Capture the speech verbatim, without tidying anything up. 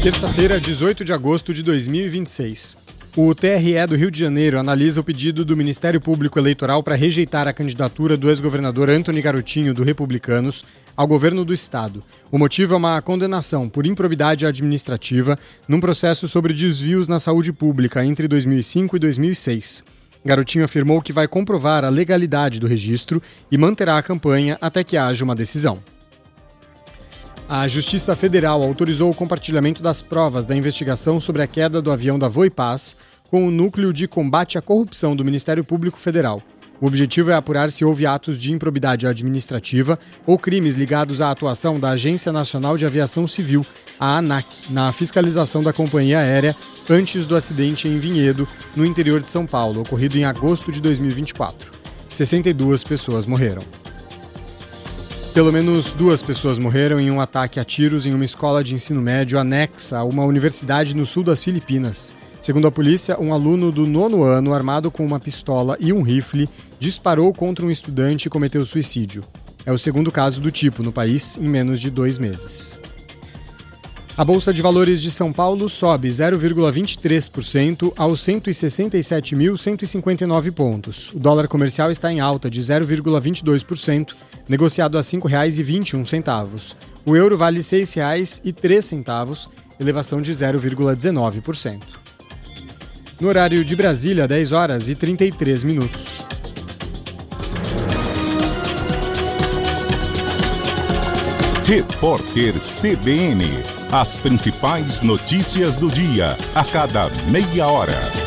Terça-feira, dezoito de agosto de dois mil e vinte e seis. O T R E do Rio de Janeiro analisa o pedido do Ministério Público Eleitoral para rejeitar a candidatura do ex-governador Antony Garotinho, do Republicanos, ao governo do estado. O motivo é uma condenação por improbidade administrativa num processo sobre desvios na saúde pública entre dois mil e cinco e dois mil e seis. Garotinho afirmou que vai comprovar a legalidade do registro e manterá a campanha até que haja uma decisão. A Justiça Federal autorizou o compartilhamento das provas da investigação sobre a queda do avião da Voipaz com o Núcleo de Combate à Corrupção do Ministério Público Federal. O objetivo é apurar se houve atos de improbidade administrativa ou crimes ligados à atuação da Agência Nacional de Aviação Civil, a ANAC, na fiscalização da companhia aérea antes do acidente em Vinhedo, no interior de São Paulo, ocorrido em agosto de dois mil e vinte e quatro. sessenta e duas pessoas morreram. Pelo menos duas pessoas morreram em um ataque a tiros em uma escola de ensino médio anexa a uma universidade no sul das Filipinas. Segundo a polícia, um aluno do nono ano, armado com uma pistola e um rifle, disparou contra um estudante e cometeu suicídio. É o segundo caso do tipo no país em menos de dois meses. A Bolsa de Valores de São Paulo sobe zero vírgula vinte e três por cento aos cento e sessenta e sete mil cento e cinquenta e nove pontos. O dólar comercial está em alta de zero vírgula vinte e dois por cento, negociado a cinco reais e vinte e um centavos. O euro vale seis reais e três centavos, elevação de zero vírgula dezenove por cento. No horário de Brasília, dez horas e trinta e três minutos. Repórter C B N. As principais notícias do dia, a cada meia hora.